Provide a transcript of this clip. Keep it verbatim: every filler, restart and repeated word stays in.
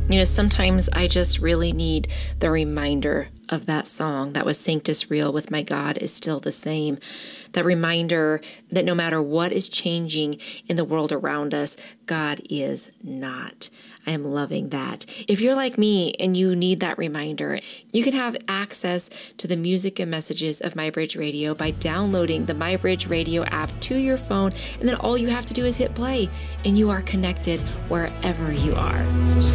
You know, sometimes I just really need the reminder of that song that was Sanctus Real with My God is Still the Same. That reminder that no matter what is changing in the world around us, God is not. I am loving that. If you're like me and you need that reminder, you can have access to the music and messages of MyBridge Radio by downloading the MyBridge Radio app to your phone, and then all you have to do is hit play, and you are connected wherever you are.